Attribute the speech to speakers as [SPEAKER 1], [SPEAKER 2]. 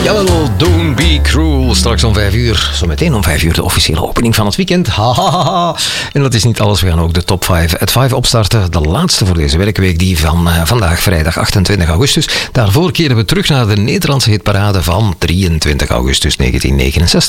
[SPEAKER 1] Jawel, Don't Be Cruel. Straks om 5 uur. Zometeen om 5 uur de officiële opening van het weekend. Ha. En dat is niet alles. We gaan ook de top 5 at 5 opstarten. De laatste voor deze werkweek, die van vandaag, vrijdag 28 augustus. Daarvoor keren we terug naar de Nederlandse hitparade van 23 augustus 1969.